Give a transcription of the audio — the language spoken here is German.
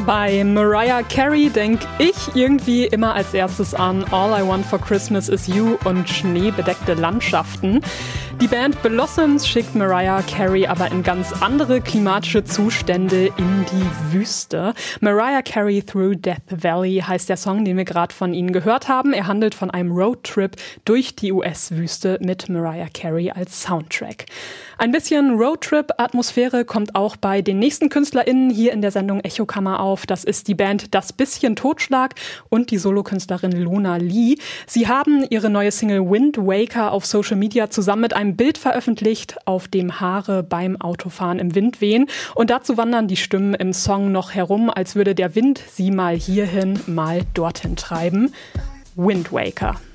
Bei Mariah Carey denke ich irgendwie immer als erstes an All I Want for Christmas is You und schneebedeckte Landschaften. Die Band Blossoms schickt Mariah Carey aber in ganz andere klimatische Zustände in die Wüste. Mariah Carey Through Death Valley heißt der Song, den wir gerade von ihnen gehört haben. Er handelt von einem Roadtrip durch die US-Wüste mit Mariah Carey als Soundtrack. Ein bisschen Roadtrip-Atmosphäre kommt auch bei den nächsten KünstlerInnen hier in der Sendung Echokammer auf. Das ist die Band Das bisschen Totschlag und die Solokünstlerin Lona Lee. Sie haben ihre neue Single Wind Waker auf Social Media zusammen mit einem Bild veröffentlicht, auf dem Haare beim Autofahren im Wind wehen. Und dazu wandern die Stimmen im Song noch herum, als würde der Wind sie mal hierhin, mal dorthin treiben. Wind Waker.